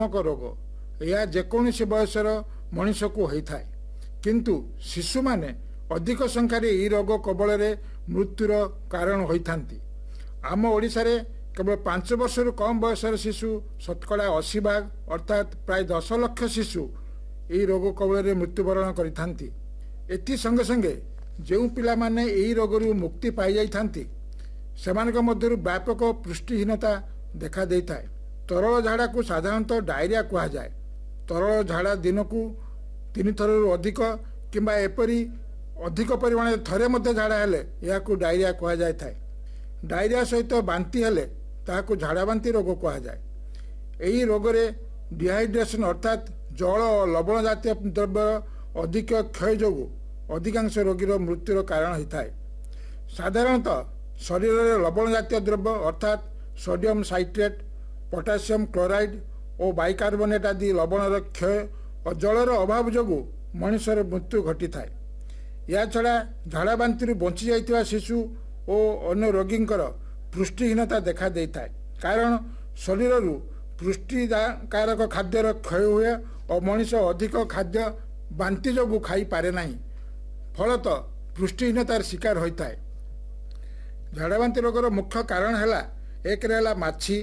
रोग यह जेकोसी बयसर मनीष को होता है किंतु शिशु माने अधिक संख्यार यह रोग कबल मृत्युर कारण होता। आम ओडिशा रे केवल 5 वर्ष कम बयसर शिशु शतकड़ा 80 भाग अर्थात प्राय 10 लाख शिशु यह रोग कबल मृत्युवरण करती। संगे संगे जो पिला माने यही रोग मुक्ति पाई जाइथांती सेमानक मध्यरु व्यापक पुष्टिहीनता देखा देता है। तरल झाड़ा को साधारणतः डायरिया कहा जाए। तरल झाड़ा दिन को 3 थर अधिक किंबा एपरी अधिक परिमाण थरे मध्य झाड़ा हेले या डायरिया कहा जाए था। डायरिया सहित बांती हेले ताहाकू झाड़ा बांती रोग कहा जाए। यही रोग रे डिहाइड्रेशन अर्थात जल और लवण जातीय द्रव्य अधिक क्षय जोगु अधिकांश रोगीर मृत्युर कारण होता है। साधारणतः शरीर में लवण जातीय द्रव्य अर्थात सोडियम साइट्रेट पोटासियम क्लोराइड और बाइकार्बोनेट आदि लवणर क्षय और जलर अभाव जोगु मनुष्यर मृत्यु घटी थाए। या छड़ा झाड़ा बांती बंची जाइथिबा शिशु और अन्य रोगींकर पुष्टिहीनता देखा देता है कारण शरीर पुष्टिकारक खाद्यर क्षय हुए और मनुष्य अधिक खाद्य बांती जोगु खाई पारे नहीं फलतः पुष्टिहीनतार शिकार होता है। झाड़ा बांती रोगर मुख्य कारण है एक माछी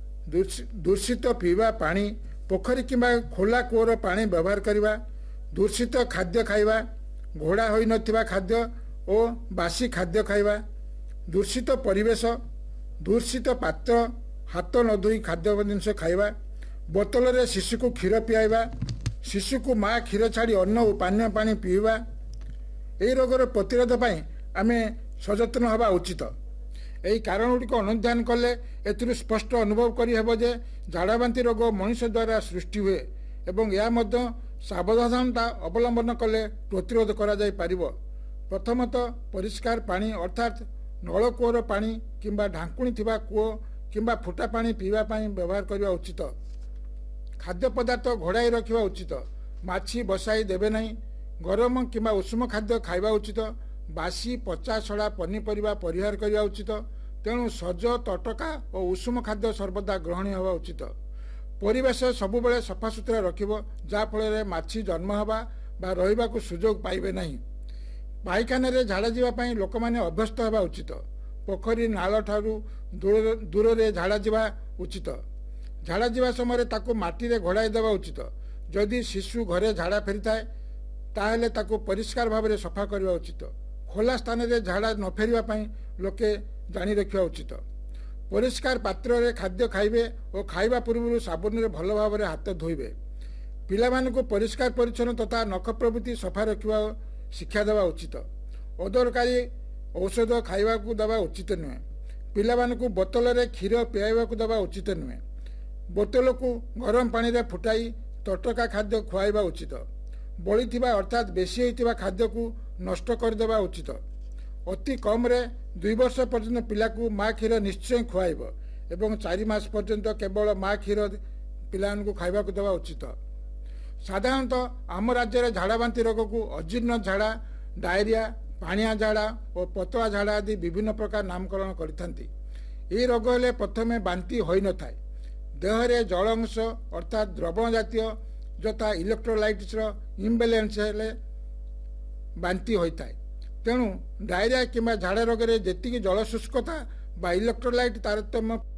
दूषित पीवा पानी पोखरी किंबा खोला कूअर पानी व्यवहार करने दूषित खाद्य खाइबा घोड़ा होई नथिबा खाद्य और बासी खाद्य खाइबा दूषित परिवेश दूषित पात्र हाथ न धोई खाद्य जिनस खाइबा बोतल रे शिशु को क्षीर पियाइबा शिशु को माँ क्षीर छाड़ी अन्न और पानीय पानी पीवा यही रोगर प्रतिरोध पाई आमे सचेतन हवा उचित। यही कारण गुड़िक अनुधान कले एथिरु स्पष्ट अनुभव करिहेब जे झाड़ा बांती रोग मनुष्य द्वारा सृष्टि हुए एवं या मध्य सावधानता अवलंबन कले प्रतिरोध करा जाय पारिबो। प्रथमतः परिष्कार पानी अर्थात नलकूअर पानी किंबा ढांकुणी थिबा कूओ किंबा फुटा पानी पीवा पाई व्यवहार करबा उचित। खाद्य पदार्थ घोड़ाई रखिबा उचित। माछी बसाई देबे नहीं। गरम किंबा उष्म खाद्य खाइबा उचित। बासी पचा छड़ा पनीपरिबा परिहार करबा उचित। तेणु सज तटका और उष्म खाद्य सर्वदा ग्रहणीय हवा उचित। परिवेश सबुबले सफासुतरा रखिबो जा फल माछी जन्म हवा बा रहिबाकू सुजोग पाइबे नहीं। पाइखाना रे झाड़ा जीवा पाई लोक माने अभ्यस्त हवा उचित। पोखरी नाल ठारू दूर रे झाड़ा जीवा उचित। झाड़ा जीवा समय ताकू माटी रे घोड़ाई देवा उचित। जदि शिशु घरे झाड़ा फेरी थाए ताहेले ताकू परिष्कार भाव में सफा करबा उचित। खोला स्थान रे झाड़ा न फेरिबा पाई लोके जानी रखिबा उचित। परिष्कार पात्र रे खाद्य खाइबे और खाइबा पूर्व साबुन रे भल भाव में हाथ धोइबे। पिला मानकू परिष्कार परिच्छन्न तथा नख प्रभृति सफा रखिबा शिक्षा देवा उचित। अदरकारी औषध खाइबा को देवा उचित नुहे। पिला मानकू बोतल रे क्षीर पियाइबा को देवा उचित नुहे। बोतल को गरम पानी रे फुटाई तटका खाद्य खुआइबा उचित। बळीथिबा अर्थात बेसी होइथिबा खाद्य को नष्ट कर देवा उचित। अति कम रे 2 वर्ष पर्यंत पिला को माँ क्षीर निश्चय खुआइब एवं 4 मास पर्यंत केवल माँ क्षीर पिला को खाइबा को देवा उचित। साधारणतः आम राज्य में झाड़ा बांती रोग को अजीर्ण झाड़ा डायरिया पानिया झाड़ा और पतला झाड़ा आदि विभिन्न प्रकार नामकरण करथांती। यह रोग हेले प्रथमे बांती होई न थाए। देह रे जल अंश अर्थात द्रवण जातीय जथा इलेक्ट्रोलाइट्स इम्बेलेंस हेले बांती होता है। तेणु डायरिया किंबा झाड़ा रोग रे जेतिकी जल शुष्कता बा इलेक्ट्रोलाइट तारतम्य